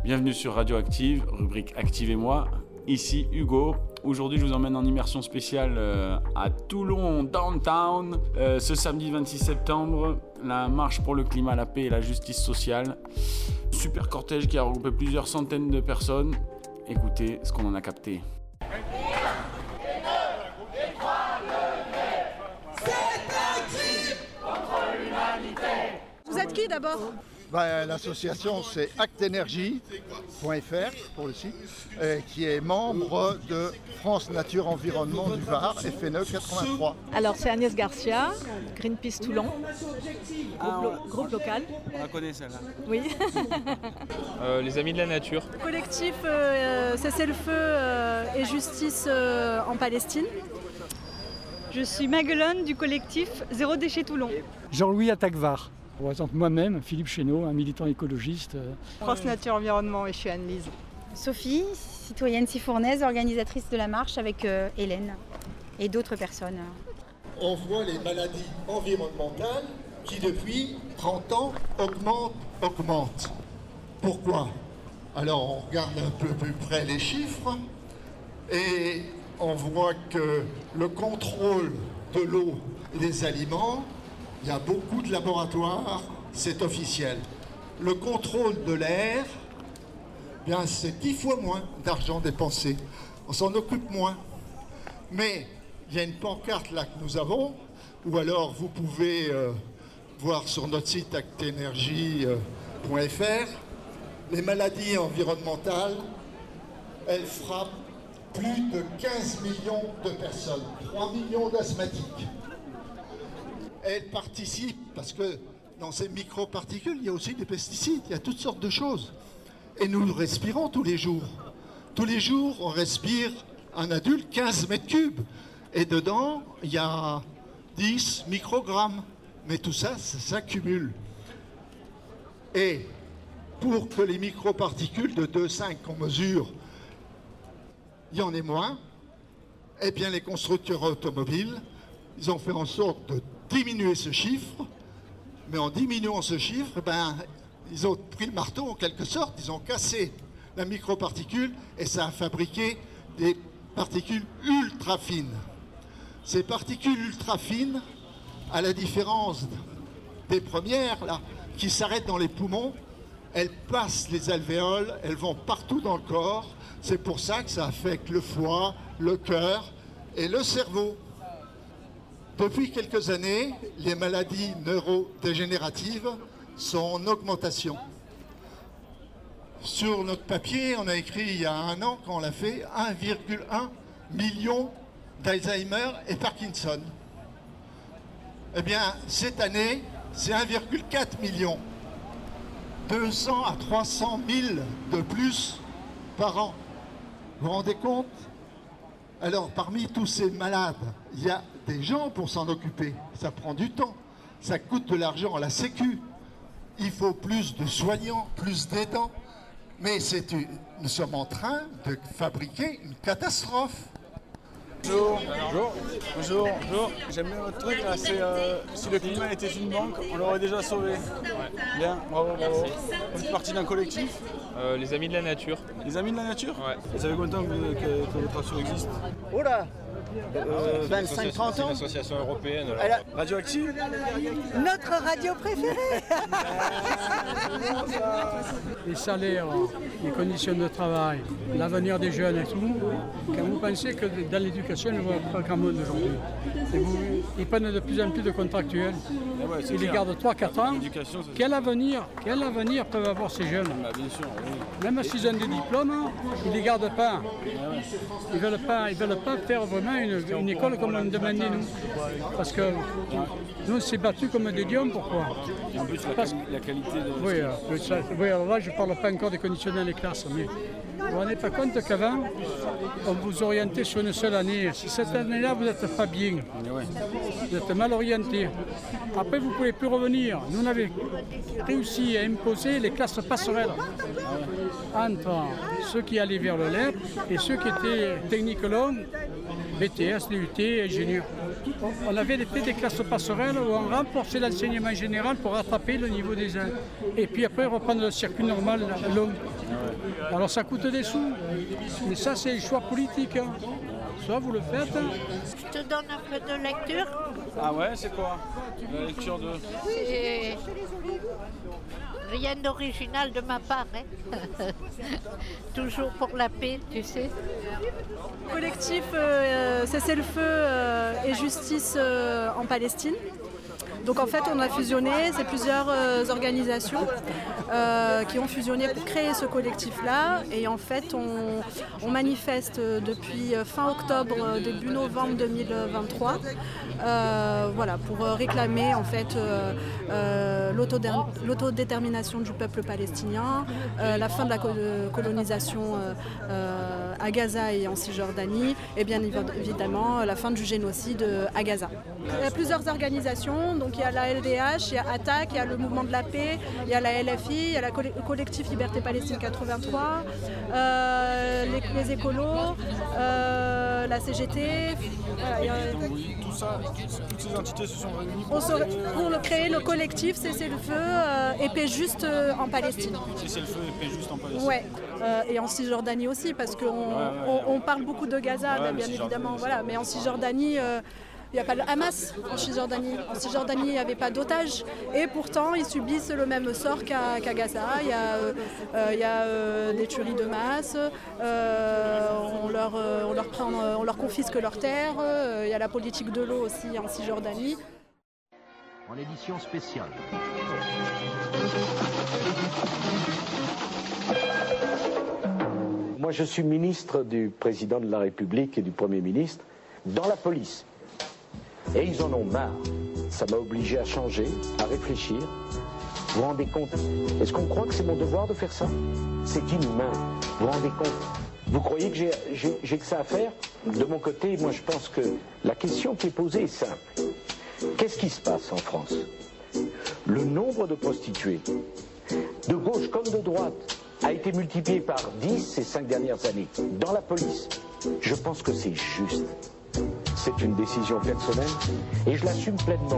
Bienvenue sur Radioactive, rubrique Activez-moi. Ici Hugo. Aujourd'hui, je vous emmène en immersion spéciale à Toulon, downtown. Ce samedi 26 septembre, la marche pour le climat, la paix et la justice sociale. Super cortège qui a regroupé plusieurs centaines de personnes. Écoutez ce qu'on en a capté. Vous êtes qui d'abord ? L'association c'est actenergie.fr pour le site, qui est membre de France Nature Environnement du Var, FNE 83. Alors c'est Agnès Garcia, Greenpeace Toulon, groupe local. On la connaît celle-là. Oui. Les Amis de la Nature. Collectif Cessez-le-feu et Justice en Palestine. Je suis Maguelone du collectif Zéro Déchet Toulon. Jean-Louis Attaque-Var. Je représente moi-même, Philippe Chénaud, un militant écologiste. France Nature Environnement et je suis Anne-Lise. Sophie, citoyenne sifournaise, organisatrice de la marche avec Hélène et d'autres personnes. On voit les maladies environnementales qui depuis 30 ans augmentent. Pourquoi ? Alors on regarde un peu plus près les chiffres et on voit que le contrôle de l'eau et des aliments, il y a beaucoup de laboratoires, c'est officiel. Le contrôle de l'air, bien c'est 10 fois moins d'argent dépensé. On s'en occupe moins. Mais il y a une pancarte là que nous avons, ou alors vous pouvez voir sur notre site actenergie.fr, les maladies environnementales, elles frappent plus de 15 millions de personnes, 3 millions d'asthmatiques. Elles participent parce que dans ces microparticules, il y a aussi des pesticides, il y a toutes sortes de choses. Et nous le respirons tous les jours. Tous les jours, on respire, un adulte, 15 mètres cubes. Et dedans, il y a 10 microgrammes. Mais tout ça, ça s'accumule. Et pour que les microparticules de 2,5 qu'on mesure, il y en ait moins, eh bien les constructeurs automobiles, ils ont fait en sorte de diminuer ce chiffre, mais en diminuant ce chiffre, ils ont pris le marteau en quelque sorte, ils ont cassé la microparticule et ça a fabriqué des particules ultra fines. Ces particules ultra fines, à la différence des premières là, qui s'arrêtent dans les poumons, elles passent les alvéoles, elles vont partout dans le corps. C'est pour ça que ça affecte le foie, le cœur et le cerveau. Depuis quelques années, les maladies neurodégénératives sont en augmentation. Sur notre papier, on a écrit il y a un an, quand on l'a fait, 1,1 million d'Alzheimer et Parkinson. Eh bien, cette année, c'est 1,4 million. 200 à 300 000 de plus par an. Vous vous rendez compte ? Alors, parmi tous ces malades, il y a des gens pour s'en occuper. Ça prend du temps. Ça coûte de l'argent à la Sécu. Il faut plus de soignants, plus d'aidants. Mais nous sommes en train de fabriquer une catastrophe. Bonjour. J'aime bien votre truc là, c'est si le climat était une banque, on l'aurait déjà sauvé. Ouais. Bien, bravo. Vous faites partie d'un collectif ? Les Amis de la Nature. Les Amis de la Nature ? Ouais. Vous savez combien de temps que votre asso existe ? 25-30 ans. C'est une association européenne. Radioactive ? Notre radio préférée. Les salaires, les conditions de travail, l'avenir des jeunes et tout, quand vous pensez que dans l'éducation, il n'y a pas grand monde aujourd'hui. Ils prennent de plus en plus de contractuels. Ils les gardent 3-4 ans. Quel avenir peuvent avoir ces jeunes ? Bien sûr, oui. Même s'ils ont des diplômes, ils ne les gardent pas. Ils veulent pas faire vraiment une école comme on demandait nous. Parce que nous, on s'est battus comme des lions, pourquoi ? Et en plus, la qualité de... Oui, alors là, je ne parle pas encore des conditions dans les classes, mais vous ne vous rendez pas compte qu'avant, on vous orientait sur une seule année. Si cette année-là, vous n'êtes pas bien, vous êtes mal orienté. Après, vous ne pouvez plus revenir. Nous, on avait réussi à imposer les classes passerelles entre ceux qui allaient vers le LEP et ceux qui étaient techniques longues, BTS, DUT, ingénieurs. On avait fait des classes passerelles où on renforçait l'enseignement général pour rattraper le niveau des uns. Et puis après, reprendre le circuit normal long. Alors ça coûte des sous, mais ça c'est le choix politique. Hein. Soit vous le faites. Je te donne un peu de lecture. Ah ouais, c'est quoi la lecture de... C'est rien d'original de ma part. Hein. Toujours pour la paix, tu sais. Collectif Cessez-le-feu et justice en Palestine. Donc en fait on a fusionné, c'est plusieurs organisations qui ont fusionné pour créer ce collectif-là et en fait on manifeste depuis fin octobre, début novembre 2023 voilà, pour réclamer en fait l'autodétermination du peuple palestinien, la fin de la colonisation à Gaza et en Cisjordanie et bien évidemment la fin du génocide à Gaza. Il y a plusieurs organisations, donc il y a la LDH, il y a ATTAC, il y a le Mouvement de la Paix, il y a la LFI, il y a le collectif Liberté Palestine 83, les écolos, la CGT. Voilà, Oui, tout ça, toutes ces entités se sont réunies pour créer le collectif Cessez-le-feu et paix juste en Palestine. Cessez-le-feu et paix juste en Palestine. Ouais, et en Cisjordanie aussi, parce qu'on parle beaucoup de Gaza, bien évidemment, voilà, mais en Cisjordanie... il n'y a pas le Hamas en Cisjordanie. En Cisjordanie, il n'y avait pas d'otages. Et pourtant, ils subissent le même sort qu'à Gaza. Il y a des tueries de masse. On leur confisque leurs terres. Il y a la politique de l'eau aussi en Cisjordanie. En édition spéciale. Moi, je suis ministre du président de la République et du Premier ministre dans la police. Et ils en ont marre. Ça m'a obligé à changer, à réfléchir. Vous vous rendez compte? Est-ce qu'on croit que c'est mon devoir de faire ça? C'est inhumain. Vous vous rendez compte? Vous croyez que j'ai que ça à faire? De mon côté, moi je pense que la question qui est posée est simple. Qu'est-ce qui se passe en France? Le nombre de prostituées, de gauche comme de droite, a été multiplié par 10 ces 5 dernières années. Dans la police, je pense que c'est juste. C'est une décision personnelle et je l'assume pleinement.